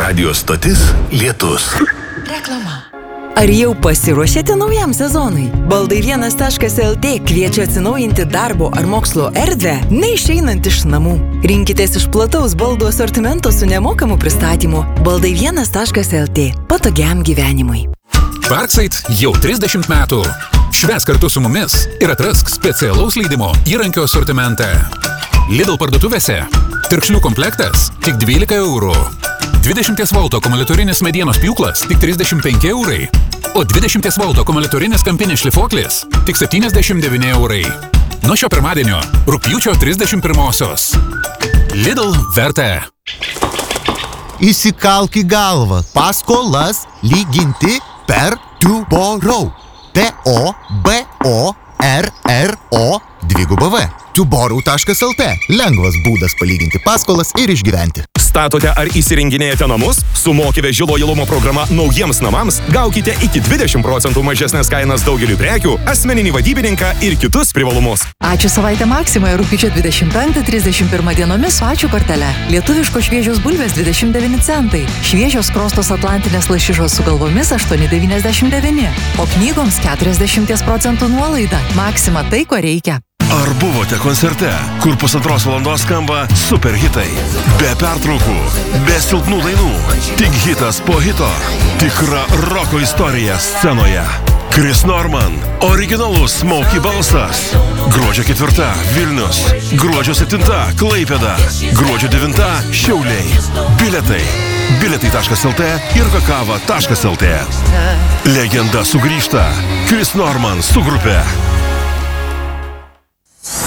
Radio stotis Lietus. Reklama. Ar jau pasiruošėte naujam sezonui? Baldai1.lt kviečia atsinaujinti darbo ar mokslo erdvę, neišeinant iš namų. Rinkitės iš plataus baldų asortimento su nemokamu pristatymu. Baldai1.lt. Patogiam gyvenimui. Parkside jau 30 metų. Švęs kartu su mumis ir atrask specialaus leidimo įrankio asortimentą. Lidl parduotuvėse tirkšlių komplektas tik 12 eurų. 20 volto akumuliatorinis medienos pjūklas tik 35 eurai, o 20 volto akumuliatorinis kampinis šlifuoklis tik 79 eurai. Nuo šio pirmadienio, rugpjūčio 31-osios. Lidl verta. Įsikalk į galvą. Paskolas lyginti per Tuborau. T-O-B-O-R-R-O Tuborau.lt. Lengvas būdas palyginti paskolas ir išgyventi. Statote ar įsirenginėjate namus? Su Mokyvės Žilojalumo programa naujiems namams gaukite iki 20% mažesnės kainas daugeliu prekių, asmeninį vadybininką ir kitus privalumus. Ačiū savaitę Maksimoje rugpjūčio 25-31 dienomis su ačiū kortele. Lietuviškos šviežios bulvės 29 centai. Šviežios krostos atlantinės lašišos su galvomis 8,99. O knygoms 40% nuolaida. Maksima tai, ko reikia. Ar buvote koncerte, kur 1,5 valandos skamba super hitai? Be pertraukų, be silpnų dainų, tik hitas po hito. Tikra roko istorija scenoje. Chris Norman, originalus Smokey balsas. Gruodžio 4 Vilnius, gruodžio 7 Klaipėda, gruodžio 9 Šiauliai. Bilietai. Bilietai.lt ir kakava.lt. Legenda sugrįžta. Chris Norman su grupe.